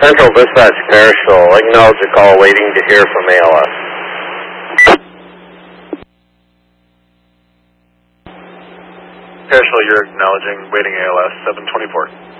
Central Dispatch Marshall, acknowledge a call waiting to hear from ALS. Marshall, you're acknowledging waiting ALS 724.